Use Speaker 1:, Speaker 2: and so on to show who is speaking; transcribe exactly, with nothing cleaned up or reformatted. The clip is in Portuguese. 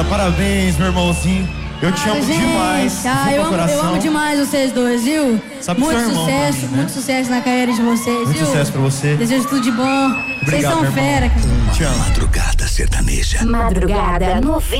Speaker 1: Cara, parabéns, meu irmãozinho. Eu te
Speaker 2: Ah,
Speaker 1: amo
Speaker 2: gente,
Speaker 1: demais.
Speaker 2: Ah, eu, amo, eu amo demais vocês dois, viu?
Speaker 1: Sabe
Speaker 2: muito
Speaker 1: que seu irmão
Speaker 2: sucesso,
Speaker 1: pra mim, né?
Speaker 2: muito sucesso na carreira de vocês,
Speaker 1: Muito
Speaker 2: viu?
Speaker 1: sucesso pra você.
Speaker 2: Desejo tudo de bom.
Speaker 1: Obrigado,
Speaker 2: Vocês são
Speaker 1: meu irmão.
Speaker 2: fera, cara.
Speaker 1: Te amo.
Speaker 3: Madrugada sertaneja.
Speaker 4: Madrugada noventa.